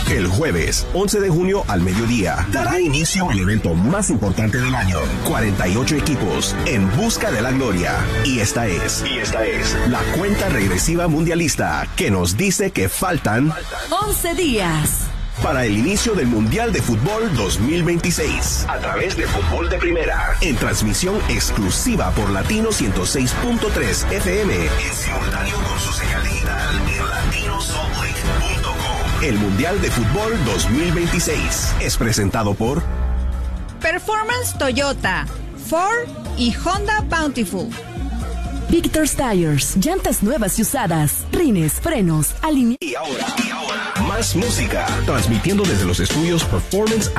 El jueves 11 de junio al mediodía dará inicio el evento más importante del año. 48 equipos en busca de la gloria. Y esta es la cuenta regresiva mundialista que nos dice que faltan 11 días para el inicio del Mundial de Fútbol 2026, a través de Fútbol de Primera, en transmisión exclusiva por Latino 106.3 FM, en simultáneo con su señal digital en latinosolid.com. El Mundial de Fútbol 2026 es presentado por Performance Toyota, Ford y Honda Bountiful. Victor's Tires, llantas nuevas y usadas, rines, frenos, alineados. Y ahora, más música, transmitiendo desde los estudios Performance